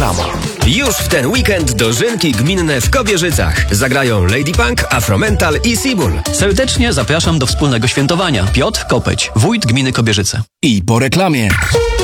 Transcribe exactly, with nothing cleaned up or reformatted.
Reklama. Już w ten weekend dożynki gminne w Kobierzycach. Zagrają Lady Punk, Afromental i Seabull. Serdecznie zapraszam do wspólnego świętowania. Piotr Kopeć, wójt gminy Kobierzyce. I po reklamie.